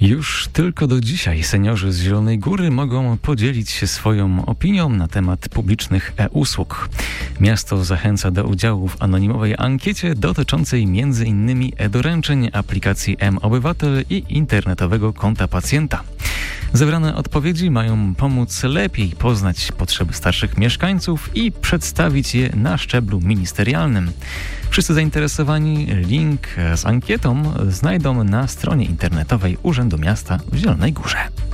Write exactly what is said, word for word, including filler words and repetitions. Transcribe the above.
Już tylko do dzisiaj seniorzy z Zielonej Góry mogą podzielić się swoją opinią na temat publicznych e-usług. Miasto zachęca do udziału w anonimowej ankiecie dotyczącej między innymi e-doręczeń, aplikacji mObywatel i internetowego konta pacjenta. Zebrane odpowiedzi mają pomóc lepiej poznać potrzeby starszych mieszkańców i przedstawić je na szczeblu ministerialnym. Wszyscy zainteresowani link z ankietą znajdą na stronie internetowej Urzędu Miasta w Zielonej Górze.